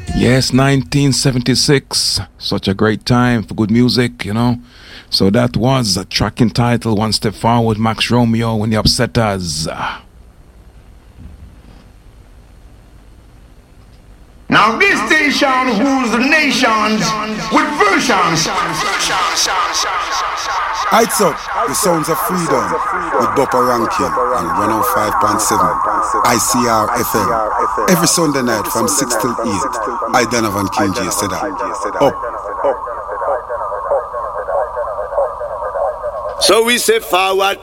Yes, 1976. Such a great time for good music, you know. So that was a track entitled One Step Forward, Max Romeo and the Upsetters. Now this station rules the nations with versions. Heights Up, the sounds of freedom with Bopper Rankin on 105.7 ICR FM. Every Sunday night from 6 till 8. I, Donovan King J. said that. Up. So we say forward.